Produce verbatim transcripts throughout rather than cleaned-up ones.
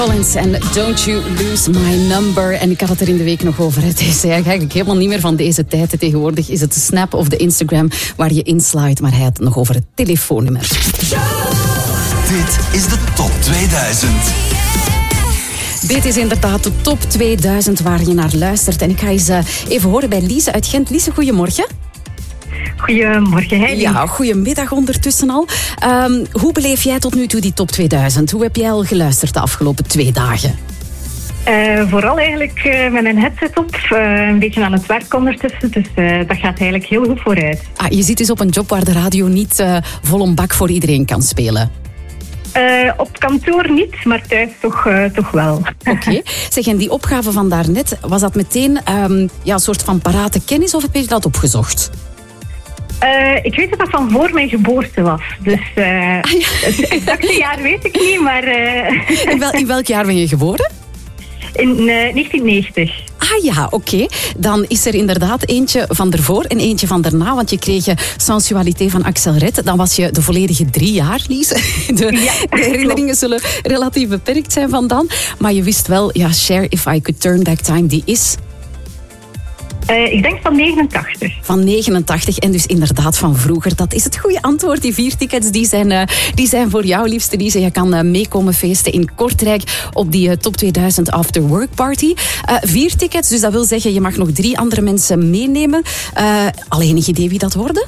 Collins en Don't You Lose My Number. En ik had het er in de week nog over. Het is eigenlijk helemaal niet meer van deze tijd. Tegenwoordig is het de Snap of de Instagram waar je inslijt. Maar hij had het nog over het telefoonnummer. Dit is de Top tweeduizend. Dit is inderdaad de Top tweeduizend waar je naar luistert. En ik ga eens uh, even horen bij Lise uit Gent. Lise, goedemorgen. Goedemorgen, Heidi. Ja, goedemiddag ondertussen al. Um, hoe beleef jij tot nu toe die Top tweeduizend? Hoe heb jij al geluisterd de afgelopen twee dagen? Uh, vooral eigenlijk uh, met een headset op. Uh, een beetje aan het werk ondertussen. Dus uh, dat gaat eigenlijk heel goed vooruit. Ah, je zit dus op een job waar de radio niet uh, vol een bak voor iedereen kan spelen. Uh, op kantoor niet, maar thuis toch, uh, toch wel. Oké. Okay. Zeg, en die opgave van daarnet, was dat meteen um, ja, een soort van parate kennis of heb je dat opgezocht? Uh, ik weet dat dat van voor mijn geboorte was. Dus uh, ah, ja. Het exacte jaar weet ik niet, maar... Uh... In, wel, in welk jaar ben je geboren? In uh, negentien negentig. Ah ja, oké. Okay. Dan is er inderdaad eentje van ervoor en eentje van daarna. Want je kreeg je Sensualité van Axel Red. Dan was je de volledige drie jaar, Lies. De, ja, de herinneringen klopt. Zullen relatief beperkt zijn van dan. Maar je wist wel, ja, Share If I Could Turn Back Time, die is... Uh, ik denk van negenentachtig. Van negenentachtig en dus inderdaad van vroeger. Dat is het goede antwoord. Die vier tickets die zijn, uh, die zijn voor jou, liefste Lise. Je kan uh, meekomen feesten in Kortrijk op die uh, Top tweeduizend After Work Party. Uh, vier tickets, dus dat wil zeggen je mag nog drie andere mensen meenemen. Uh, al enig idee wie dat worden?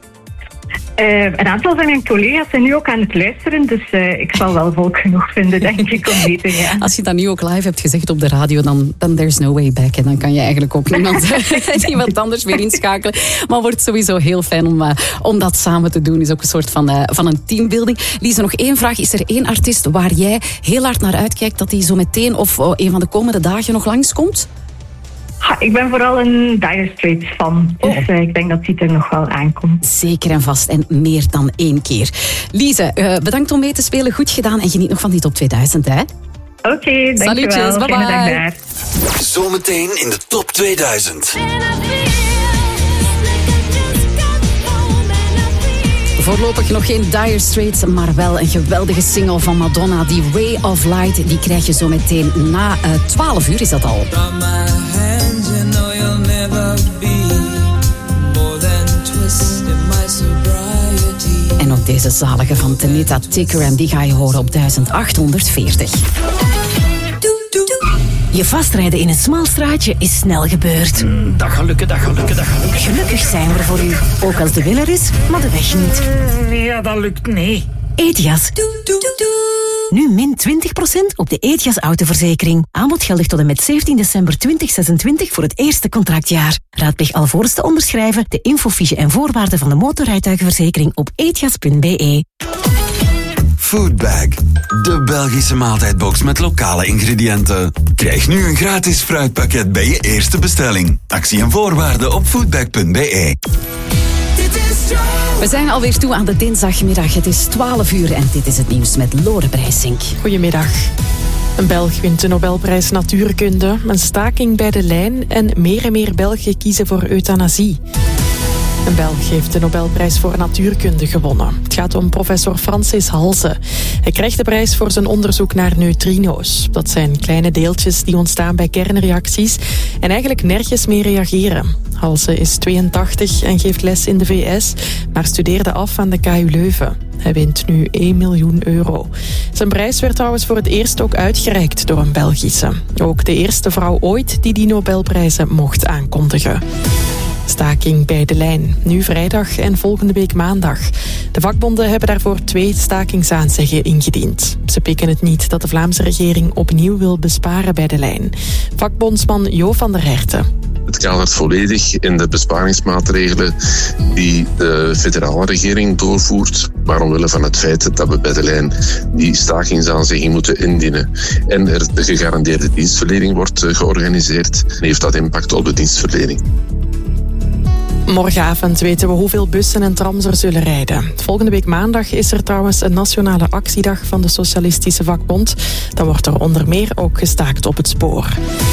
Uh, een aantal van mijn collega's zijn nu ook aan het luisteren, dus uh, ik zal wel volk genoeg vinden, denk ik, om mee te gaan. Als je dat nu ook live hebt gezegd op de radio, dan, dan there's no way back. En dan kan je eigenlijk ook niemand, niemand anders weer inschakelen. Maar het wordt sowieso heel fijn om, uh, om dat samen te doen. Is ook een soort van, uh, van een teambuilding. Lise, nog één vraag. Is er één artiest waar jij heel hard naar uitkijkt dat hij zo meteen of uh, een van de komende dagen nog langskomt? Ha, ik ben vooral een Dire Straits fan. Dus oh. uh, ik denk dat die er nog wel aankomt. Zeker en vast en meer dan één keer. Lise, uh, bedankt om mee te spelen. Goed gedaan en geniet nog van die Top tweeduizend, hè? Oké, okay, dankjewel. Salutjes, bye bye. Fijne dag daar. Zometeen in de Top tweeduizend. Voorlopig nog geen Dire Straits, maar wel een geweldige single van Madonna. Die Way of Light, die krijg je zo meteen na uh, twaalf uur is dat al. En ook deze zalige van Tanita Tikaram, die ga je horen op duizend achthonderdveertig. Je vastrijden in een smal straatje is snel gebeurd. Mm, dat gaat lukken, dat gaat lukken, dat gaat lukken. Gelukkig zijn we er voor u. Ook als de wil er is, maar de weg niet. Ja, dat lukt niet. Ethias. Nu min twintig procent op de Ethias autoverzekering. Aanbod geldig tot en met zeventien december tweeduizend zesentwintig voor het eerste contractjaar. Raadpleeg alvorens te onderschrijven de infofiche en voorwaarden van de motorrijtuigenverzekering op ethias punt b e. Foodbag, de Belgische maaltijdbox met lokale ingrediënten. Krijg nu een gratis fruitpakket bij je eerste bestelling. Actie en voorwaarden op foodbag punt b e. We zijn alweer toe aan de dinsdagmiddag. Het is twaalf uur en dit is het nieuws met Lore Breisink. Goedemiddag. Een Belg wint de Nobelprijs Natuurkunde, een staking bij de lijn en meer en meer Belgen kiezen voor euthanasie. Een Belg heeft de Nobelprijs voor natuurkunde gewonnen. Het gaat om professor Francis Halse. Hij krijgt de prijs voor zijn onderzoek naar neutrino's. Dat zijn kleine deeltjes die ontstaan bij kernreacties en eigenlijk nergens meer reageren. Halse is tweeëntachtig en geeft les in de V S, maar studeerde af aan de K U Leuven. Hij wint nu één miljoen euro. Zijn prijs werd trouwens voor het eerst ook uitgereikt door een Belgische. Ook de eerste vrouw ooit die die Nobelprijzen mocht aankondigen. Staking bij de lijn. Nu vrijdag en volgende week maandag. De vakbonden hebben daarvoor twee stakingsaanzeggen ingediend. Ze pikken het niet dat de Vlaamse regering opnieuw wil besparen bij de lijn. Vakbondsman Jo van der Herten. Het kadert volledig in de besparingsmaatregelen die de federale regering doorvoert, maar omwille van het feit dat we bij de lijn die stakingsaanzegging moeten indienen en er de gegarandeerde dienstverlening wordt georganiseerd, heeft dat impact op de dienstverlening. Morgenavond weten we hoeveel bussen en trams er zullen rijden. Volgende week maandag is er trouwens een nationale actiedag van de Socialistische Vakbond. Dan wordt er onder meer ook gestaakt op het spoor.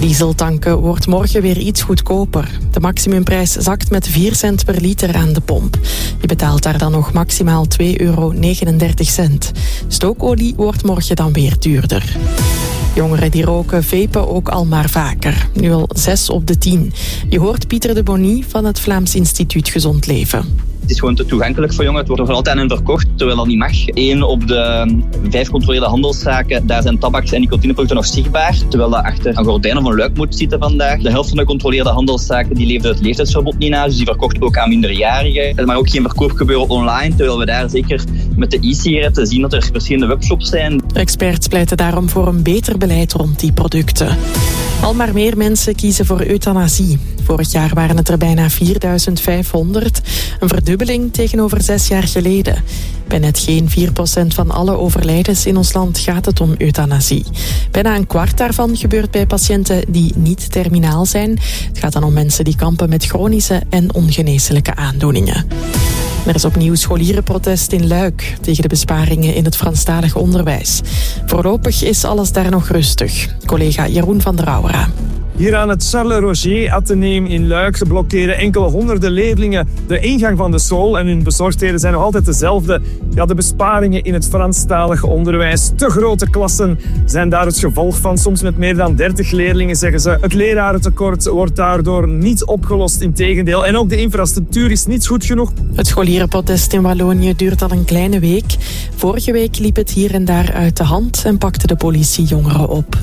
Dieseltanken wordt morgen weer iets goedkoper. De maximumprijs zakt met vier cent per liter aan de pomp. Je betaalt daar dan nog maximaal twee euro negenendertig. Stookolie wordt morgen dan weer duurder. Jongeren die roken vapen ook al maar vaker. Nu al zes op de tien. Je hoort Pieter de Bonny van het Vlaams Instituut Gezond Leven. Het is gewoon te toegankelijk voor jongeren. Het wordt er altijd aan hen verkocht, terwijl dat niet mag. Eén op de vijf gecontroleerde handelszaken, daar zijn tabaks- en nicotineproducten nog zichtbaar. Terwijl dat achter een gordijn of een luik moet zitten vandaag. De helft van de gecontroleerde handelszaken die leefde het leeftijdsverbod niet na. Dus die verkocht ook aan minderjarigen. Maar ook geen verkoop gebeuren online. Terwijl we daar zeker met de e-sigaretten zien dat er verschillende webshops zijn. Experts pleiten daarom voor een beter beleid rond die producten. Al maar meer mensen kiezen voor euthanasie. Vorig jaar waren het er bijna vierduizend vijfhonderd. Een verdubbeling tegenover zes jaar geleden. Bij net geen vier procent van alle overlijdens in ons land gaat het om euthanasie. Bijna een kwart daarvan gebeurt bij patiënten die niet terminaal zijn. Het gaat dan om mensen die kampen met chronische en ongeneeslijke aandoeningen. Er is opnieuw scholierenprotest in Luik tegen de besparingen in het Franstalig onderwijs. Voorlopig is alles daar nog rustig. Collega Jeroen van der Aura. Hier aan het Charles Roger Atheneum in Luik blokkeren enkele honderden leerlingen de ingang van de school en hun bezorgdheden zijn nog altijd dezelfde. Ja, de besparingen in het Franstalig onderwijs, te grote klassen zijn daar het gevolg van. Soms met meer dan dertig leerlingen, zeggen ze. Het lerarentekort wordt daardoor niet opgelost, integendeel. En ook de infrastructuur is niet goed genoeg. Het scholierenprotest in Wallonië duurt al een kleine week. Vorige week liep het hier en daar uit de hand en pakte de politie jongeren op.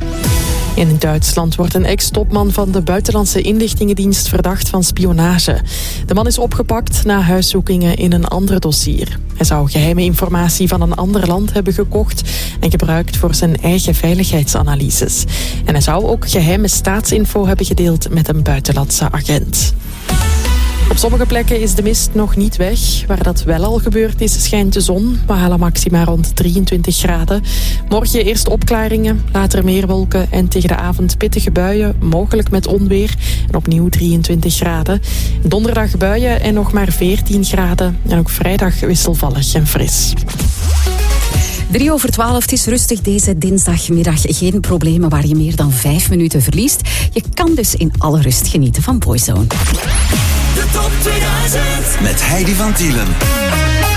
In Duitsland wordt een ex-topman van de Buitenlandse Inlichtingendienst verdacht van spionage. De man is opgepakt na huiszoekingen in een ander dossier. Hij zou geheime informatie van een ander land hebben gekocht en gebruikt voor zijn eigen veiligheidsanalyses. En hij zou ook geheime staatsinfo hebben gedeeld met een buitenlandse agent. Op sommige plekken is de mist nog niet weg. Waar dat wel al gebeurd is, schijnt de zon. We halen maxima rond drieëntwintig graden. Morgen eerst opklaringen, later meer wolken en tegen de avond pittige buien, mogelijk met onweer. En opnieuw drieëntwintig graden. Donderdag buien en nog maar veertien graden. En ook vrijdag wisselvallig en fris. Drie over twaalf, het is rustig deze dinsdagmiddag. Geen problemen waar je meer dan vijf minuten verliest. Je kan dus in alle rust genieten van Boyzone. De top tweeduizend met Heidi van Tielen.